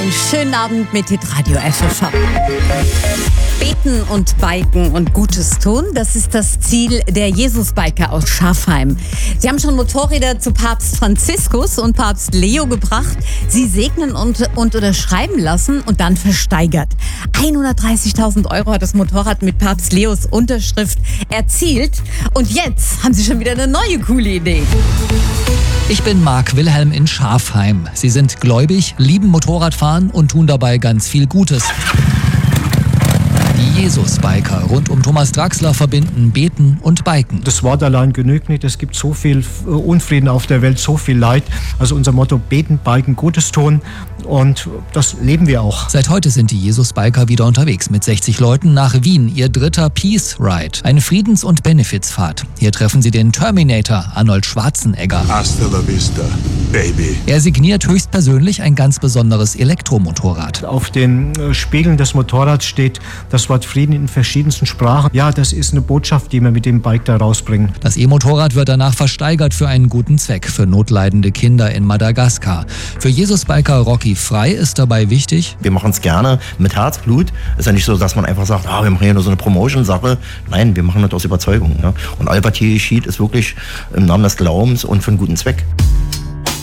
Einen schönen Abend mit Hitradio FFM. Beten und biken und Gutes tun, das ist das Ziel der Jesus-Biker aus Schafheim. Sie haben schon Motorräder zu Papst Franziskus und Papst Leo gebracht, sie segnen und unterschreiben lassen und dann versteigert. 130.000 € hat das Motorrad mit Papst Leos Unterschrift erzielt. Und jetzt haben sie schon wieder eine neue coole Idee. Ich bin Marc Wilhelm in Schafheim. Sie sind gläubig, lieben Motorradfahren und tun dabei ganz viel Gutes. Die Jesus-Biker rund um Thomas Draxler verbinden Beten und Biken. Das Wort allein genügt nicht. Es gibt so viel Unfrieden auf der Welt, so viel Leid. Also unser Motto: Beten, Biken, Gutes tun. Und das leben wir auch. Seit heute sind die Jesus-Biker wieder unterwegs mit 60 Leuten nach Wien. Ihr dritter Peace Ride. Eine Friedens- und Benefizfahrt. Hier treffen sie den Terminator, Arnold Schwarzenegger. Hasta la vista, baby. Er signiert höchstpersönlich ein ganz besonderes Elektromotorrad. Auf den Spiegeln des Motorrads steht das Wort Frieden in verschiedensten Sprachen. Ja, das ist eine Botschaft, die wir mit dem Bike da rausbringen. Das E-Motorrad wird danach versteigert für einen guten Zweck, für notleidende Kinder in Madagaskar. Für Jesus-Biker Rocky Frei ist dabei wichtig: Wir machen es gerne mit Herzblut. Ist ja nicht so, dass man einfach sagt, wir machen hier nur so eine Promotion-Sache. Nein, wir machen das aus Überzeugung. Ne? Und all was hier geschieht, ist wirklich im Namen des Glaubens und für einen guten Zweck.